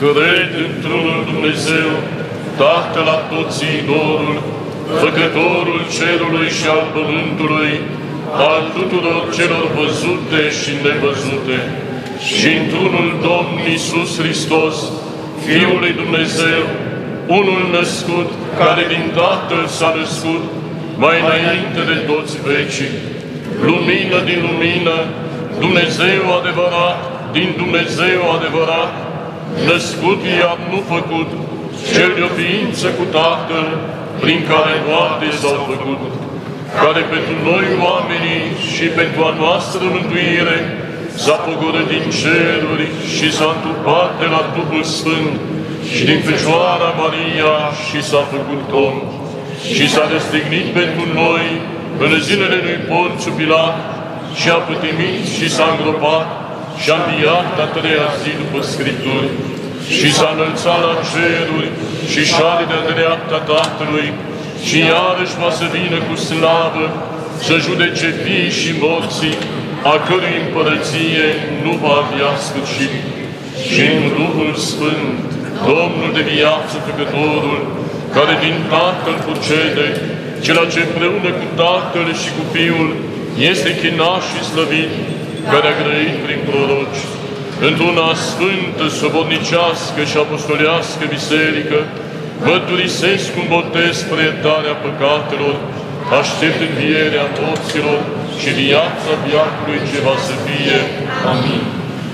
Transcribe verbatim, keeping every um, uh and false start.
Cred într-unul Dumnezeu, Tatăl Atotțidorul, Făcătorul cerului și al pământului, al tuturor celor văzute și nevăzute, și într-unul Domn Iisus Hristos, Fiul lui Dumnezeu, unul născut, care din Tatăl s-a născut, mai înainte de toți vecii, lumină din lumină, Dumnezeu adevărat, din Dumnezeu adevărat, născut iar nu făcut, cel de o ființă cu Tatăl, prin care toate s-au făcut, care pentru noi oamenii și pentru a noastră mântuire s-a pogorât din ceruri și s-a întrupat de la Duhul Sfânt și din Fecioara Maria și s-a făcut om și s-a răstignit pentru noi în zilele lui Ponțiu Pilat și a pătimit și s-a îngropat și a înviat a treia zi după Scripturi și s-a înălțat la ceruri și șade de-a dreapta Tatălui și iarăși va să vină cu slavă să judece vii și morții, a cărui împărăție nu va avea sfârșit. Și în Duhul Sfânt, Domnul de viață Făcătorul, care din Tatăl procede, cel ce împreună cu Tatăl și cu Fiul este chinat și slăvit, care a grăit prin proroci, într-una sfântă, sobornicească și apostolească biserică, mărturisesc un botez spre iertarea păcatelor, aștept învierea morților și viața veacului ce va să fie. Amin.